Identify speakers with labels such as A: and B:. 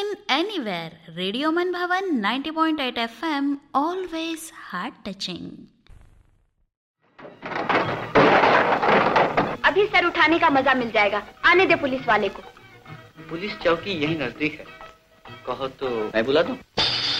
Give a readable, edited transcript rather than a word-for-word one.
A: in anywhere. Radio Man Bhavan 90.8 FM, always heart touching.
B: अभी sir उठाने का मजा मिल जाएगा. आने दे पुलिस वाले को.
C: पुलिस चौकी यही नजदीक है. कहो तो मैं बुला दूं?